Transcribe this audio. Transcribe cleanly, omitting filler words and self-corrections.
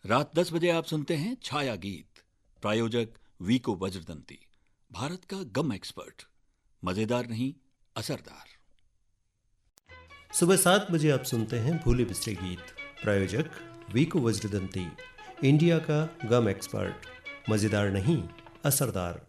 रात 10 बजे आप सुनते हैं छाया गीत। प्रायोजक वीको वज्रदंती, भारत का गम एक्सपर्ट। मजेदार नहीं, असरदार। सुबह 7 बजे आप सुनते हैं भूले बिसरे गीत। प्रायोजक वीको वज्रदंती, इंडिया का गम एक्सपर्ट। मजेदार नहीं, असरदार।